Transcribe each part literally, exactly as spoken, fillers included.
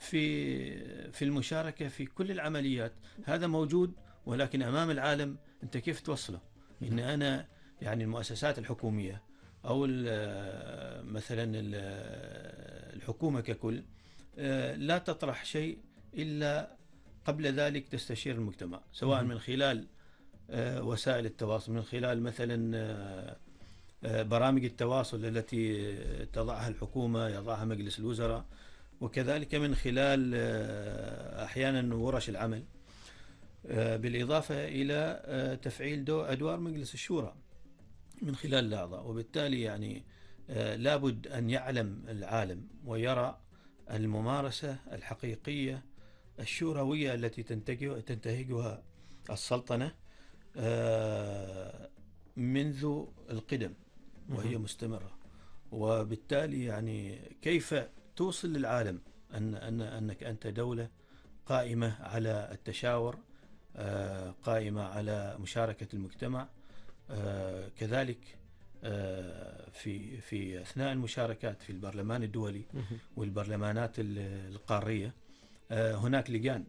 في في المشاركة في كل العمليات. هذا موجود، ولكن أمام العالم أنت كيف توصله؟ إن أنا يعني المؤسسات الحكومية أو مثلا الحكومة ككل لا تطرح شيء إلا قبل ذلك تستشير المجتمع، سواء من خلال وسائل التواصل، من خلال مثلا برامج التواصل التي تضعها الحكومة، يضعها مجلس الوزراء، وكذلك من خلال أحيانا ورش العمل، بالإضافة إلى تفعيل أدوار مجلس الشورى من خلال الأعضاء. وبالتالي يعني لابد أن يعلم العالم ويرى الممارسة الحقيقية الشوروية التي تنتهجها السلطنة منذ القدم وهي مستمرة. وبالتالي يعني كيف توصل للعالم أن أن أنك أنت دولة قائمة على التشاور، قائمة على مشاركة المجتمع، كذلك في في أثناء المشاركات في البرلمان الدولي والبرلمانات القارية هناك لجان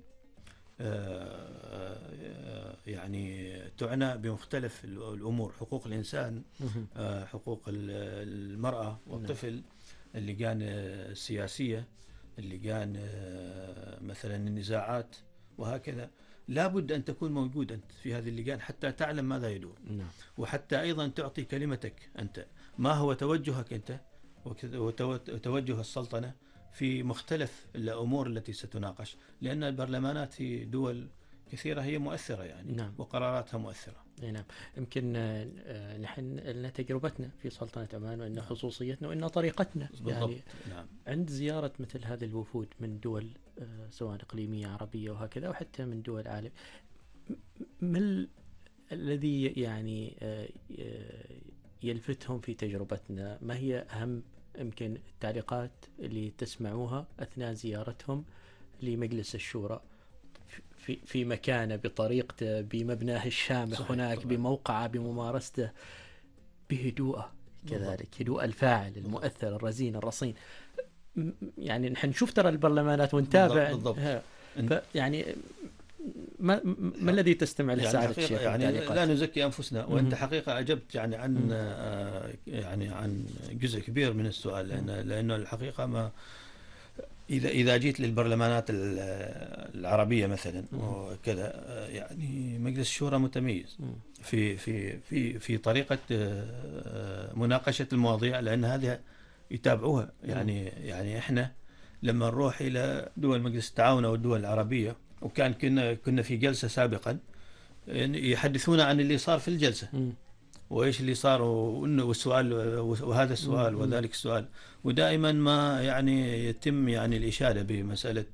يعني تعنى بمختلف الأمور، حقوق الإنسان، حقوق المرأة والطفل، اللجان السياسية، اللجان مثلا النزاعات، وهكذا. لابد أن تكون موجود أنت في هذه اللجان حتى تعلم ماذا يدور، وحتى أيضا تعطي كلمتك أنت، ما هو توجهك أنت وتوجه السلطنة في مختلف الأمور التي ستناقش، لأن البرلمانات في دول كثيرة هي مؤثرة يعني. نعم. وقراراتها مؤثرة. نعم. يمكن نحن لنا تجربتنا في سلطنة عمان، وإن خصوصيتنا وإن طريقتنا يعني. نعم. عند زيارة مثل هذه الوفود من دول سواء إقليمية عربية وهكذا، وحتى من دول العالم، ما الذي يعني يلفتهم في تجربتنا؟ ما هي أهم يمكن التعليقات اللي تسمعوها أثناء زيارتهم لمجلس الشورى في في مكانه، بطريقته، بمبناه الشامخ هناك، طبعا. بموقعه، بممارسته، بهدوءه كذلك، هدوء الفاعل المؤثر الرزين الرصين. يعني نحن نشوف ترى البرلمانات ونتابع، بالضبط. يعني ما ما الذي تستمع له سعادة يعني الشيخ؟ يعني لا نزكي أنفسنا، وأنت حقيقة أجبت يعني عن يعني عن جزء كبير من السؤال، لأن لأنه الحقيقة ما إذا إذا جيت للبرلمانات العربية مثلا وكذا، يعني مجلس الشورى متميز في في في في طريقة مناقشة المواضيع، لأن هذه يتابعوها. يعني يعني إحنا لما نروح إلى دول مجلس التعاون أو الدول العربية، وكان كنا كنا في جلسة سابقا يحدثونا عن اللي صار في الجلسة وإيش اللي صار، والسؤال وهذا السؤال وذلك السؤال، ودائما ما يعني يتم يعني الإشادة بمسألة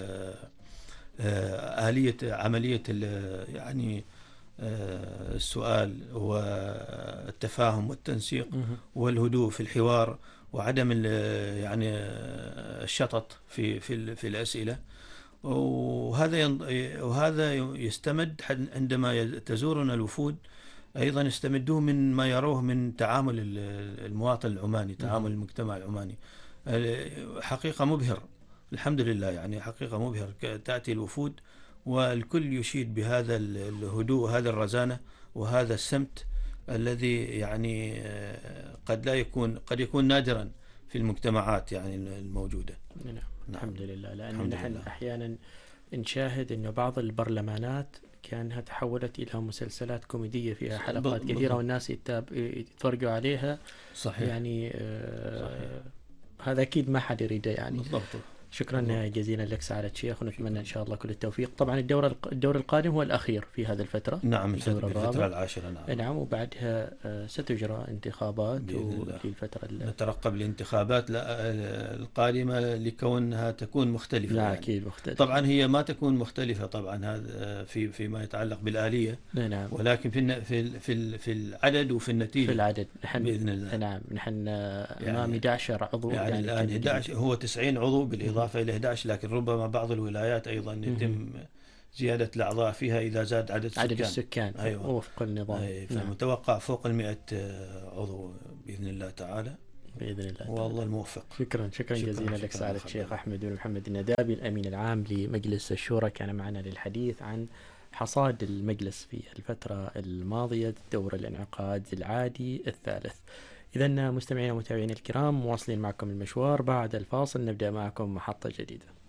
آلية عملية يعني السؤال والتفاهم والتنسيق والهدوء في الحوار، وعدم يعني الشطط في في في الأسئلة. وهذا وهذا يستمد عندما تزورنا الوفود، أيضا يستمدوه من ما يروه من تعامل المواطن العماني، تعامل المجتمع العماني. حقيقة مبهر، الحمد لله، يعني حقيقة مبهر. تأتي الوفود والكل يشيد بهذا الهدوء وهذا الرزانة وهذا السمت الذي يعني قد لا يكون قد يكون نادرا في المجتمعات يعني الموجودة. نعم. الحمد لله. لأن نحن أحيانا نشاهد أن بعض البرلمانات كانها تحولت إلى مسلسلات كوميدية فيها حلقات ب... كثيرة، والناس يتفرجوا عليها. صحيح. يعني آه صحيح. هذا أكيد ما حد يريده يعني. بالضبط. شكرا بالضبط. جزيلا لك سعادة الشيخ، ونتمنى إن شاء الله كل التوفيق. طبعا الدور الدور القادم هو الأخير في هذه الفترة. نعم، الفترة العاشرة. نعم. نعم. وبعدها آه ستجرى انتخابات في الفترة. نترقب الانتخابات القادمة لكونها تكون مختلفة. لا يعني. أكيد مختلفة. طبعا هي ما تكون مختلفة طبعا هذا في فيما يتعلق بالآلية. نعم. ولكن في في في في العدد وفي النتيجة. في العدد نحن بإذن الله. نعم. نحن أمام أحد عشر عضو. يعني, يعني الآن أحد عشر، هو تسعين عضو بالإضافة إلى أحد عشر، لكن ربما بعض الولايات أيضا يتم زيادة الأعضاء فيها إذا زاد عدد السكان. عدد السكان. أيوة. وفق النظام. أيوة. فمتوقع فوق المئة عضو بإذن الله تعالى. بإذن الله. والله الموفق. شكرا شكرا, شكرا جزيلا لك سعادة الشيخ أحمد بن محمد الندابي الأمين العام لمجلس الشورى، كان معنا للحديث عن حصاد المجلس في الفترة الماضية، دور الانعقاد العادي الثالث. إذن مستمعينا ومتابعينا الكرام، مواصلين معكم المشوار، بعد الفاصل نبدأ معكم محطة جديدة.